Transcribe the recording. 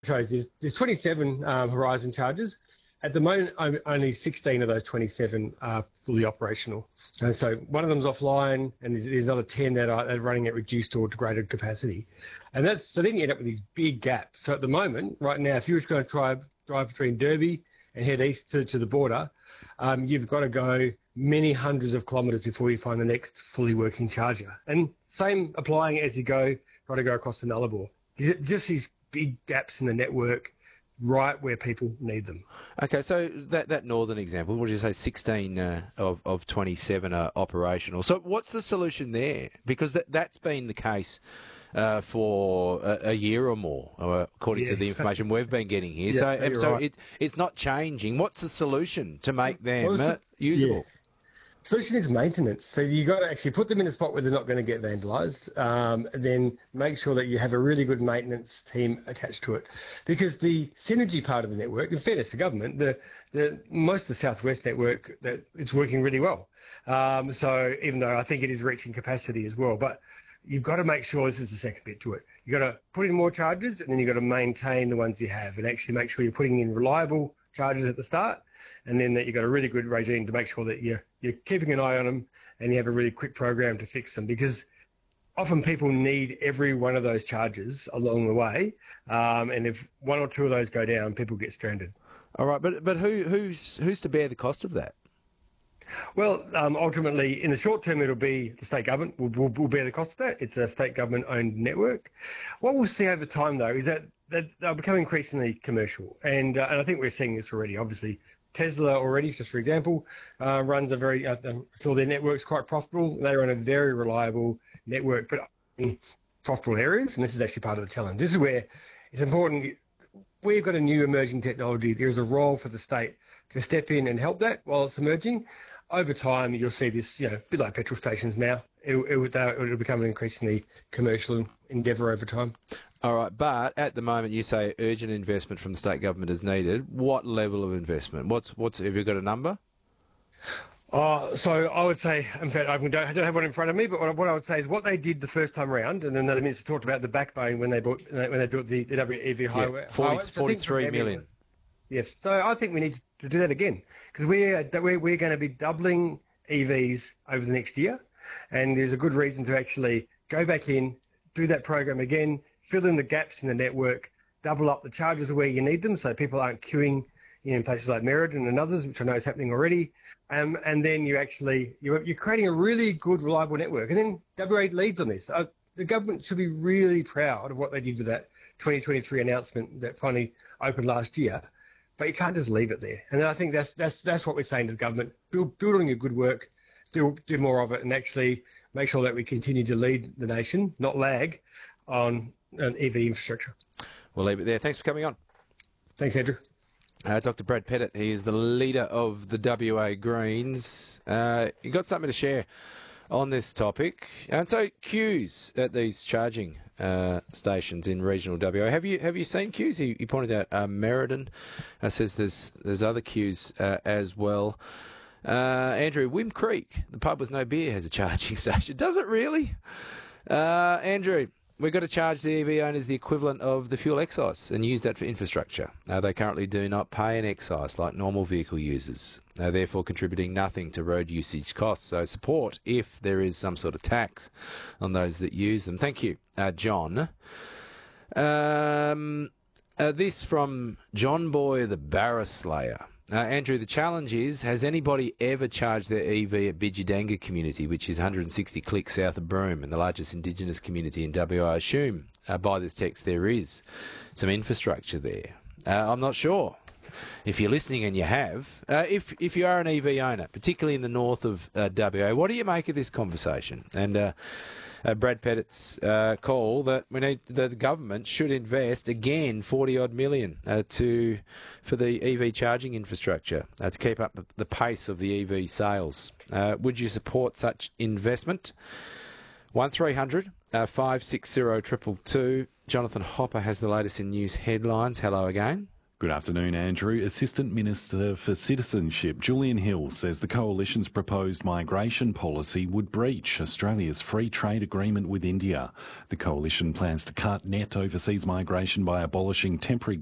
Sorry, there's 27 Horizon chargers. At the moment, only 16 of those 27 are fully operational. And so one of them's offline, and there's another 10 that are running at reduced or degraded capacity. And so then you end up with these big gaps. So at the moment, right now, if you were going to try drive between Derby and head east to the border, you've got to go many hundreds of kilometres before you find the next fully working charger. And same applying as you try to go across the Nullarbor. Just these big gaps in the network right where people need them. Okay, so that northern example, what did you say, 16 of 27 are operational. So what's the solution there? Because that's been the case for a year or more, according to the information we've been getting here. Yeah, so right. it's not changing. What's the solution to make them usable? Yeah. Solution is maintenance. So you got to actually put them in a spot where they're not going to get vandalised. Then make sure that you have a really good maintenance team attached to it, because the synergy part of the network, in fairness to government, the most of the Southwest network that it's working really well. So even though I think it is reaching capacity as well, but you've got to make sure this is the second bit to it. You've got to put in more chargers, and then you've got to maintain the ones you have, and actually make sure you're putting in reliable chargers at the start, and then that you've got a really good regime to make sure that you're keeping an eye on them, and you have a really quick program to fix them, because often people need every one of those chargers along the way, and if one or two of those go down, people get stranded. All right, but who's to bear the cost of that? Well, ultimately, in the short term, it'll be the state government will bear the cost of that. It's a state government-owned network. What we'll see over time, though, is that they'll become increasingly commercial, and I think we're seeing this already. Obviously, Tesla already, just for example, runs a very so their network's quite profitable. They run a very reliable network, but in profitable areas, and this is actually part of the challenge. This is where it's important. We've got a new emerging technology. There is a role for the state to step in and help that while it's emerging. Over time, you'll see this, a bit like petrol stations now. It'll become an increasingly commercial endeavour over time. All right, but at the moment you say urgent investment from the state government is needed. What level of investment? What's have you got a number? So I would say, in fact, I don't have one in front of me, but what I would say is what they did the first time around, and then the minister talked about the backbone when they built the WEV highway. 43 million. Yes, so I think we need to do that again, because we're going to be doubling EVs over the next year, and there's a good reason to actually go back in, do that program again, fill in the gaps in the network, double up the charges where you need them, so people aren't queuing in places like Merredin and others, which I know is happening already, and then you're creating a really good, reliable network, and then WA leads on this. The government should be really proud of what they did with that 2023 announcement that finally opened last year. But you can't just leave it there. And I think that's what we're saying to the government. Build on your good work, do more of it, and actually make sure that we continue to lead the nation, not lag, on an EV infrastructure. We'll leave it there. Thanks for coming on. Thanks, Andrew. Dr. Brad Pettit, he is the leader of the WA Greens. You got something to share on this topic. And so queues at these charging stations in regional WA. Have you seen queues? He pointed out Merredin. Says there's other queues as well. Andrew, Wim Creek, the pub with no beer, has a charging station. Does it really? Andrew, we've got to charge the EV owners the equivalent of the fuel excise and use that for infrastructure. They currently do not pay an excise like normal vehicle users, therefore contributing nothing to road usage costs. So support if there is some sort of tax on those that use them. Thank you, John. This from John Boy, the Barra Slayer. Andrew, the challenge is, has anybody ever charged their EV at Bidjadanga community, which is 160 clicks south of Broome and the largest Indigenous community in WA? I assume by this text there is some infrastructure there. I'm not sure. If you're listening and you have, if you are an EV owner, particularly in the north of WA, what do you make of this conversation? And Brad Pettit's call that we need the government should invest again 40-odd million for the EV charging infrastructure to keep up the pace of the EV sales. Would you support such investment? 1300 560 222. Jonathan Hopper has the latest in news headlines. Hello again. Good afternoon, Andrew. Assistant Minister for Citizenship Julian Hill says the Coalition's proposed migration policy would breach Australia's free trade agreement with India. The Coalition plans to cut net overseas migration by abolishing temporary